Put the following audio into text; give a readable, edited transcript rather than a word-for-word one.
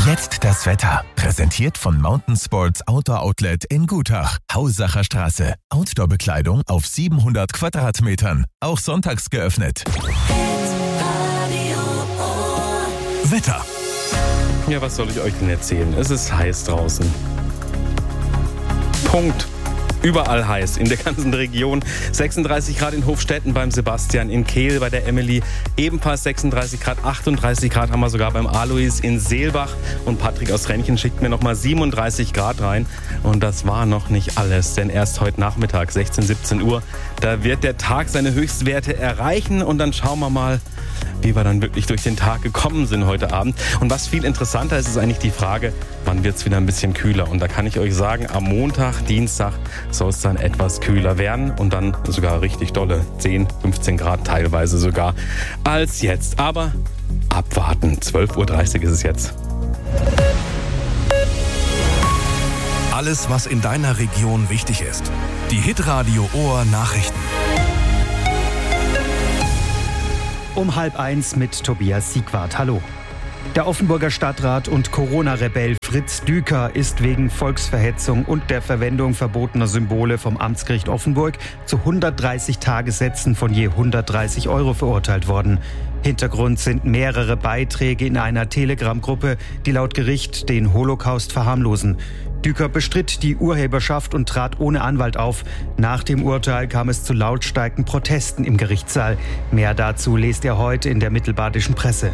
Jetzt das Wetter. Präsentiert von Mountain Sports Outdoor Outlet in Gutach. Hausacher Straße. Outdoor-Bekleidung auf 700 Quadratmetern. Auch sonntags geöffnet. Wetter. Ja, was soll ich euch denn erzählen? Es ist heiß draußen. Punkt. Überall heiß, in der ganzen Region. 36 Grad in Hofstetten beim Sebastian, in Kehl bei der Emily. Ebenfalls 36 Grad, 38 Grad haben wir sogar beim Alois in Seelbach. Und Patrick aus Rennchen schickt mir nochmal 37 Grad rein. Und das war noch nicht alles, denn erst heute Nachmittag, 16, 17 Uhr, da wird der Tag seine Höchstwerte erreichen. Und dann schauen wir mal, wie wir dann wirklich durch den Tag gekommen sind heute Abend. Und was viel interessanter ist, ist eigentlich die Frage, wann wird es wieder ein bisschen kühler? Und da kann ich euch sagen, am Montag, Dienstag soll es dann etwas kühler werden und dann sogar richtig dolle 10, 15 Grad teilweise sogar als jetzt. Aber abwarten, 12.30 Uhr ist es jetzt. Alles, was in deiner Region wichtig ist. Die Hitradio Ohr Nachrichten. Um 12:30 mit Tobias Siegwart. Hallo. Der Offenburger Stadtrat und Corona-Rebell Fritz Düker ist wegen Volksverhetzung und der Verwendung verbotener Symbole vom Amtsgericht Offenburg zu 130 Tagessätzen von je 130 € verurteilt worden. Hintergrund sind mehrere Beiträge in einer Telegram-Gruppe, die laut Gericht den Holocaust verharmlosen. Düker bestritt die Urheberschaft und trat ohne Anwalt auf. Nach dem Urteil kam es zu lautstarken Protesten im Gerichtssaal. Mehr dazu lest ihr heute in der Mittelbadischen Presse.